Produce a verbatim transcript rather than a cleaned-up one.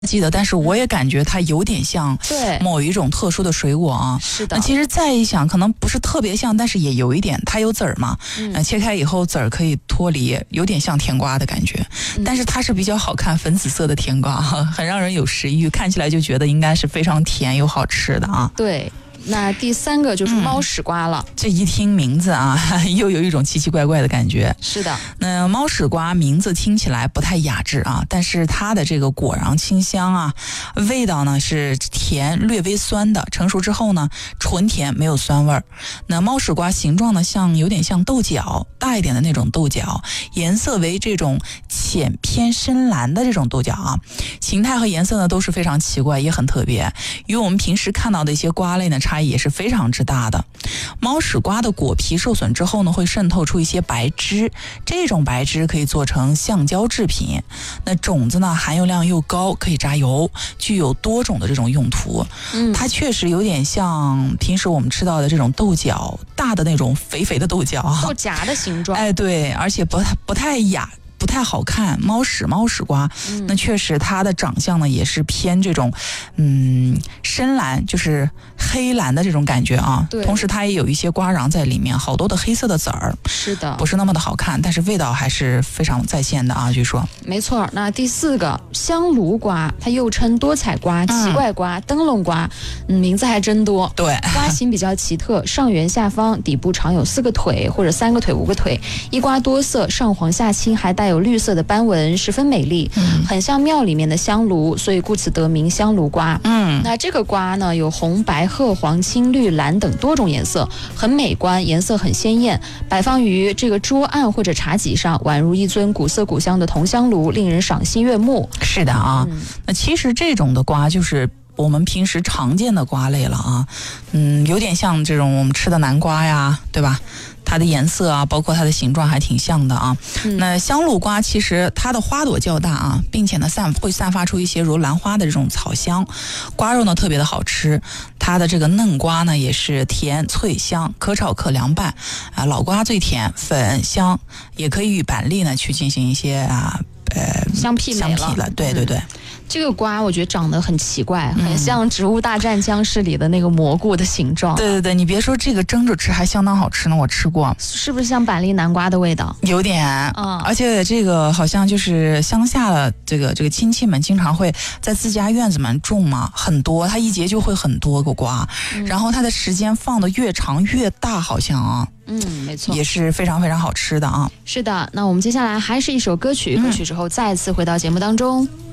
记得，但是我也感觉它有点像某一种特殊的水果啊。 是的。 那其实再一想，可能不是特别像，但是也有一点，它有籽儿嘛。嗯、呃，切开以后籽儿可以脱离，有点像甜瓜的感觉。嗯、但是它是比较好看，粉紫色的甜瓜，很让人有食欲，看起来就觉得应该是非常甜又好吃的啊。 对。那第三个就是猫屎瓜了、嗯、 这一听名字啊，又有一种奇奇怪怪的感觉。 是的。 那猫屎瓜名字听起来不太雅致啊，但是它的这个果瓤清香啊，味道呢是甜略微酸的，成熟之后呢纯甜没有酸味儿。那猫屎瓜形状呢像有点像豆角，大一点的那种豆角，颜色为这种浅偏深蓝的这种豆角啊，形态和颜色呢都是非常奇怪，也很特别，与我们平时看到的一些瓜类呢差异也是非常之大的。猫屎瓜的果皮受损之后呢，会渗透出一些白汁，这种白汁可以做成橡胶制品。那种子呢，含油量又高，可以榨油，具有多种的这种用途。嗯，它确实有点像平时我们吃到的这种豆角，大的那种肥肥的豆角， 豆荚的形状。 哎，对，而且不太不太雅。不太好看，猫屎猫屎瓜、嗯、那确实它的长相呢也是偏这种嗯深蓝，就是黑蓝的这种感觉啊。 对， 同时它也有一些瓜瓤在里面，好多的黑色的籽儿。 是的， 不是那么的好看，但是味道还是非常在线的啊，据说。 没错。那第四个香炉瓜，它又称多彩瓜、奇怪瓜、嗯、灯笼瓜，嗯，名字还真多。 对， 瓜形比较奇特，上圆下方，底部常有四个腿或者三个腿五个腿，一瓜多色，上黄下青，还带有绿色的斑纹，十分美丽、嗯、很像庙里面的香炉，所以故此得名香炉瓜。嗯，那这个瓜呢有红白褐黄青绿蓝等多种颜色，很美观，颜色很鲜艳，摆放于这个桌案或者茶几上，宛如一尊古色古香的铜香炉，令人赏心悦目。 是的啊、嗯、那其实这种的瓜就是我们平时常见的瓜类了啊，嗯，有点像这种我们吃的南瓜呀，对吧？它的颜色啊，包括它的形状还挺像的啊。嗯、那香露瓜其实它的花朵较大啊，并且呢散会散发出一些如兰花的这种草香，瓜肉呢特别的好吃。它的这个嫩瓜呢也是甜脆香，可炒可凉拌啊。老瓜最甜，粉香，也可以与板栗呢去进行一些啊呃相媲美了。 相媲了，对对对。嗯， 这个瓜我觉得长得很奇怪，很像《植物大战僵尸》里的那个蘑菇的形状、啊。 对对对，你别说这个蒸着吃还相当好吃呢，我吃过。 是不是像板栗南瓜的味道？ 有点，嗯，而且这个好像就是乡下的这个这个亲戚们经常会在自家院子里面种嘛，很多，它一节就会很多个瓜，嗯、然后它的时间放的越长越大，好像啊。 嗯，没错， 也是非常非常好吃的啊。 是的，那我们接下来还是一首歌曲，歌曲之后再次回到节目当中。嗯